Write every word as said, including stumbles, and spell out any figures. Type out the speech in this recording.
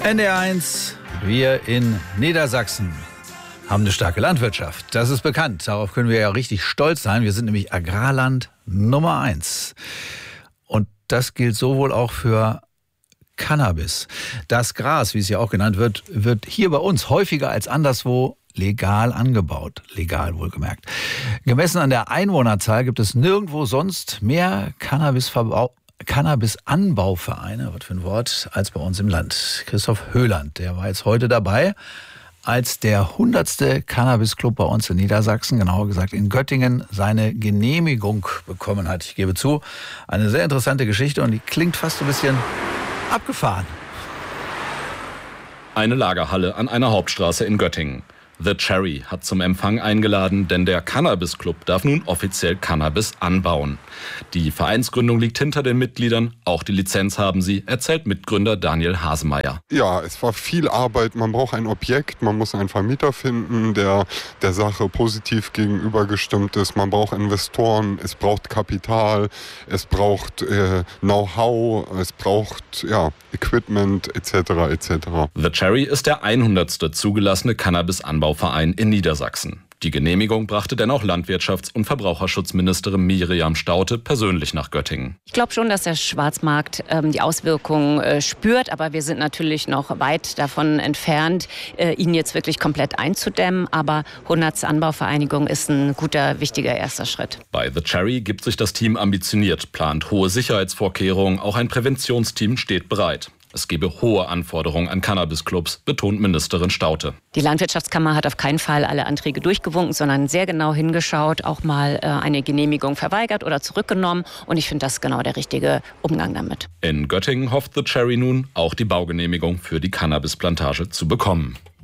N D R eins, wir in Niedersachsen haben eine starke Landwirtschaft. Das ist bekannt. Darauf können wir ja richtig stolz sein. Wir sind nämlich Agrarland Nummer eins. Und das gilt sowohl auch für Cannabis. Das Gras, wie es ja auch genannt wird, wird hier bei uns häufiger als anderswo legal angebaut. Legal wohlgemerkt. Gemessen an der Einwohnerzahl gibt es nirgendwo sonst mehr Cannabisverbau Cannabis-Anbauvereine, was für ein Wort, als bei uns im Land. Christoph Höhland, der war jetzt heute dabei, als der hundertste Cannabis-Club bei uns in Niedersachsen, genauer gesagt in Göttingen, seine Genehmigung bekommen hat. Ich gebe zu, eine sehr interessante Geschichte und die klingt fast ein bisschen abgefahren. Eine Lagerhalle an einer Hauptstraße in Göttingen. The Cherry hat zum Empfang eingeladen, denn der Cannabis Club darf nun offiziell Cannabis anbauen. Die Vereinsgründung liegt hinter den Mitgliedern, auch die Lizenz haben sie, erzählt Mitgründer Daniel Hasemeyer. Ja, es war viel Arbeit, man braucht ein Objekt, man muss einen Vermieter finden, der der Sache positiv gegenübergestimmt ist, man braucht Investoren, es braucht Kapital, es braucht äh, Know-how, es braucht ja, Equipment et cetera et cetera. The Cherry ist der hundertste zugelassene Cannabis-Anbauverein in Niedersachsen. Die Genehmigung brachte dennoch Landwirtschafts- und Verbraucherschutzministerin Miriam Staudte persönlich nach Göttingen. Ich glaube schon, dass der Schwarzmarkt ähm, die Auswirkungen äh, spürt, aber wir sind natürlich noch weit davon entfernt, äh, ihn jetzt wirklich komplett einzudämmen. Aber hundertste Anbauvereinigung ist ein guter, wichtiger erster Schritt. Bei The Cherry gibt sich das Team ambitioniert, plant hohe Sicherheitsvorkehrungen, auch ein Präventionsteam steht bereit. Es gebe hohe Anforderungen an Cannabis-Clubs, betont Ministerin Staudte. Die Landwirtschaftskammer hat auf keinen Fall alle Anträge durchgewunken, sondern sehr genau hingeschaut, auch mal äh, eine Genehmigung verweigert oder zurückgenommen. Und ich finde das genau der richtige Umgang damit. In Göttingen hofft The Cherry nun, auch die Baugenehmigung für die Cannabisplantage zu bekommen.